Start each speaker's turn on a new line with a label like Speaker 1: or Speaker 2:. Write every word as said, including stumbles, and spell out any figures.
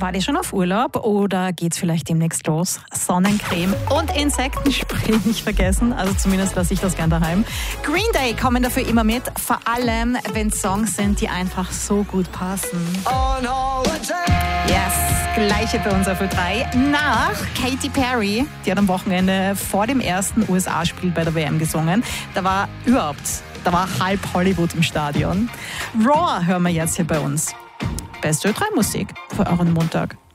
Speaker 1: War die schon auf Urlaub oder geht's vielleicht demnächst los? Sonnencreme und Insektenspray nicht vergessen, also zumindest lasse ich das gern daheim. Green Day kommen dafür immer mit, vor allem wenn Songs sind, die einfach so gut passen. Yes, gleiche bei uns auf Ö drei. Nach Katy Perry, die hat am Wochenende vor dem ersten U S A-Spiel bei der W M gesungen. Da war überhaupt, da war halb Hollywood im Stadion. Raw hören wir jetzt hier bei uns. Beste Ö drei Musik für euren Montag.